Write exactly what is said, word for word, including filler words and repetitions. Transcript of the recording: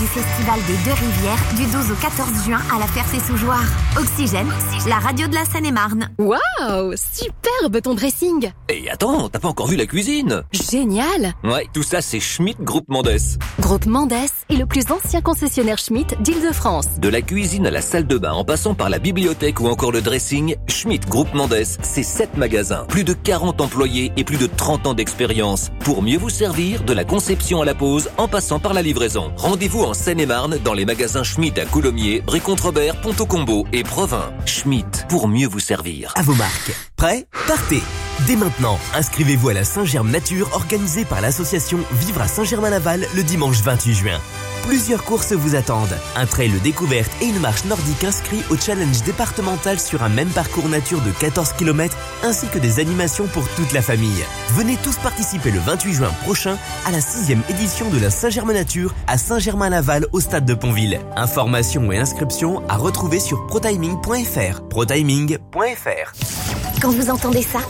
du Festival des Deux-Rivières du douze au quatorze juin à la Ferté-sous-Jouarre. Oxygène, la radio de la Seine-et-Marne. Waouh, superbe ton dressing. Et attends, t'as pas encore vu la cuisine? Génial. Ouais, tout ça c'est Schmitt Groupe Mendès. Groupe Mendès est le plus ancien concessionnaire Schmitt d'Île-de-France. De la cuisine à la salle de bain en passant par la bibliothèque ou encore le dressing, Schmitt Groupe Mendès, c'est sept magasins, plus de quarante employés et plus de trente ans d'expérience pour mieux vous servir de la conception à la pose en passant par la livraison. Rendez-vous en Seine-et-Marne dans les magasins Schmitt à Coulommiers, Brécontre-Robert, Ponto-Combo et Provins. Schmitt pour mieux vous servir. À vos marques. Prêts? Partez! Dès maintenant, inscrivez-vous à la Saint-Germe Nature organisée par l'association Vivre à Saint-Germain-Laval le dimanche vingt-huit juin. Plusieurs courses vous attendent. Un trail découverte et une marche nordique inscrits au challenge départemental sur un même parcours nature de quatorze kilomètres ainsi que des animations pour toute la famille. Venez tous participer le vingt-huit juin prochain à la sixième édition de la Saint-Germain Nature à Saint-Germain-Laval au stade de Pontville. Informations et inscriptions à retrouver sur protiming point f r. protiming point f r. Quand vous entendez ça,